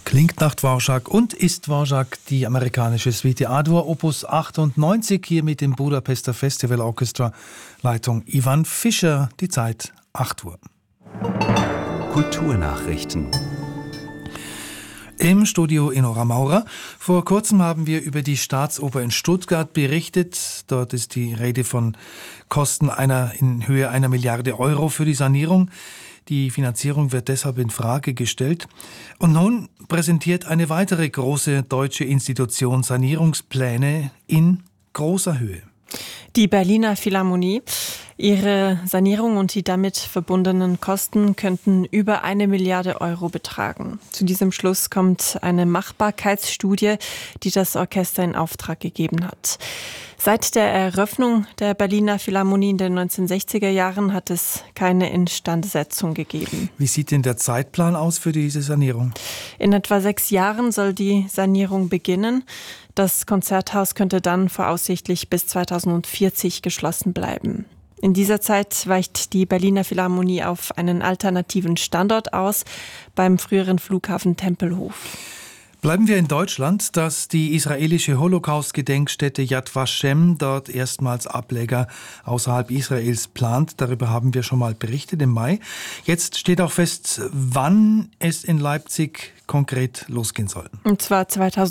Klingt nach Dvorak und ist Dvorak die amerikanische Suite A-Dur Opus 98 hier mit dem Budapester Festival Orchestra, Leitung Ivan Fischer, die Zeit 8 Uhr. Kulturnachrichten. Im Studio Inora Maurer. Vor kurzem haben wir über die Staatsoper in Stuttgart berichtet. Dort ist die Rede von Kosten in Höhe 1 Milliarde Euro für die Sanierung. Die Finanzierung wird deshalb in Frage gestellt. Und nun präsentiert eine weitere große deutsche Institution Sanierungspläne in großer Höhe. Die Berliner Philharmonie. Ihre Sanierung und die damit verbundenen Kosten könnten über 1 Milliarde Euro betragen. Zu diesem Schluss kommt eine Machbarkeitsstudie, die das Orchester in Auftrag gegeben hat. Seit der Eröffnung der Berliner Philharmonie in den 1960er Jahren hat es keine Instandsetzung gegeben. Wie sieht denn der Zeitplan aus für diese Sanierung? In etwa 6 Jahren soll die Sanierung beginnen. Das Konzerthaus könnte dann voraussichtlich bis 2040 geschlossen bleiben. In dieser Zeit weicht die Berliner Philharmonie auf einen alternativen Standort aus, beim früheren Flughafen Tempelhof. Bleiben wir in Deutschland, dass die israelische Holocaust-Gedenkstätte Yad Vashem dort erstmals Ableger außerhalb Israels plant. Darüber haben wir schon mal berichtet im Mai. Jetzt steht auch fest, wann es in Leipzig konkret losgehen soll. Und zwar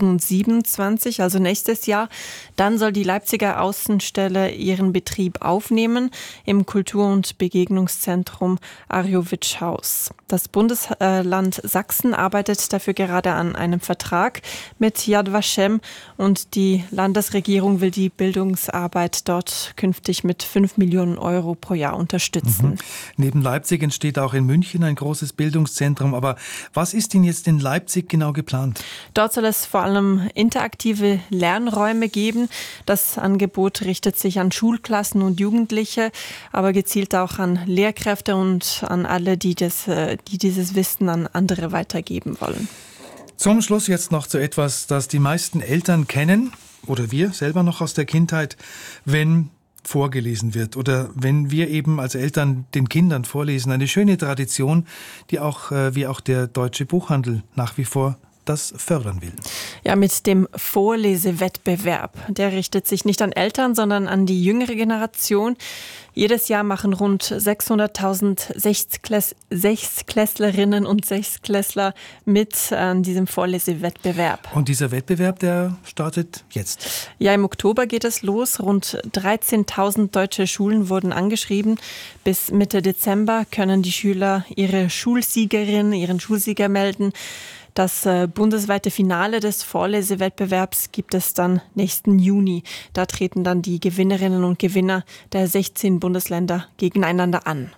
2027, also nächstes Jahr. Dann soll die Leipziger Außenstelle ihren Betrieb aufnehmen im Kultur- und Begegnungszentrum Arjowitsch-Haus. Das Bundesland Sachsen arbeitet dafür gerade an einem Vertrag mit Yad Vashem und die Landesregierung will die Bildungsarbeit dort künftig mit 5 Millionen Euro pro Jahr unterstützen. Neben Leipzig entsteht auch in München ein großes Bildungszentrum. Aber was ist denn jetzt in Leipzig genau geplant? Dort soll es vor allem interaktive Lernräume geben. Das Angebot richtet sich an Schulklassen und Jugendliche, aber gezielt auch an Lehrkräfte und an alle, die dieses Wissen an andere weitergeben wollen. Zum Schluss jetzt noch zu etwas, das die meisten Eltern kennen oder wir selber noch aus der Kindheit, wenn vorgelesen wird oder wenn wir eben als Eltern den Kindern vorlesen. Eine schöne Tradition, die auch wie auch der Deutsche Buchhandel nach wie vor das fördern will. Ja, mit dem Vorlesewettbewerb. Der richtet sich nicht an Eltern, sondern an die jüngere Generation. Jedes Jahr machen rund 600.000 Sechstklässlerinnen und Sechstklässler mit an diesem Vorlesewettbewerb. Und dieser Wettbewerb, der startet jetzt? Ja, im Oktober geht es los. Rund 13.000 deutsche Schulen wurden angeschrieben. Bis Mitte Dezember können die Schüler ihre Schulsiegerin, ihren Schulsieger melden. Das bundesweite Finale des Vorlesewettbewerbs gibt es dann nächsten Juni. Da treten dann die Gewinnerinnen und Gewinner der 16 Bundesländer gegeneinander an.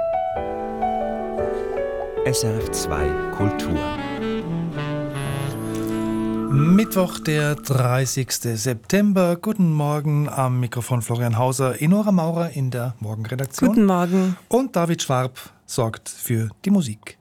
SRF 2 Kultur. Mittwoch, der 30. September. Guten Morgen, am Mikrofon Florian Hauser, Inora Maurer in der Morgenredaktion. Guten Morgen. Und David Schwab sorgt für die Musik.